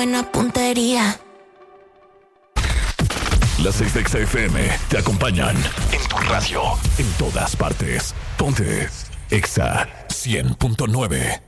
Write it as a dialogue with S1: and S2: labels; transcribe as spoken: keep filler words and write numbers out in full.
S1: buena puntería.
S2: Las seis de Exa F M te acompañan en tu radio, en todas partes. Ponte Exa cien punto nueve.